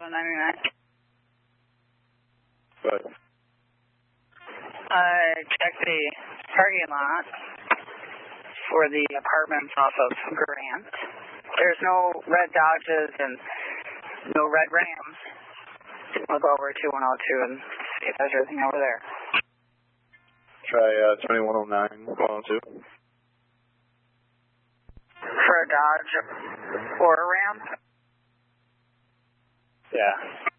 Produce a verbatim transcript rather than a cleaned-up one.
ninety-nine. Good. I checked the parking lot for the apartments off of Grant. There's no red Dodges and no red Rams. We'll go over to one oh two and see if there's anything over there. Try uh, twenty-one oh nine, one oh two. For a Dodge or a Ram? Yeah.